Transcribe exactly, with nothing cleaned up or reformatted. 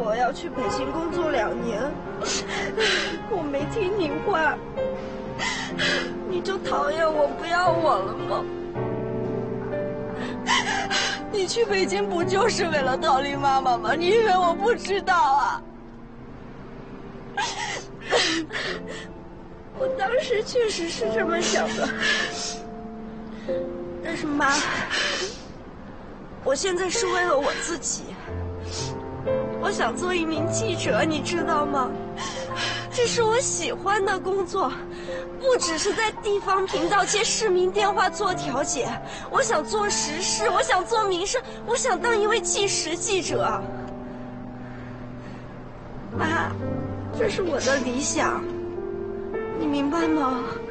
我要去北京工作两年，我没听你话，你就讨厌我不要我了吗？你去北京不就是为了逃离妈妈吗？你以为我不知道啊？我当时确实是这么想的，但是妈，我现在是为了我自己。我想做一名记者，你知道吗？这是我喜欢的工作，不只是在地方频道接市民电话做调解，我想做时事，我想做民生，我想当一位纪实记者。妈，这是我的理想，你明白吗？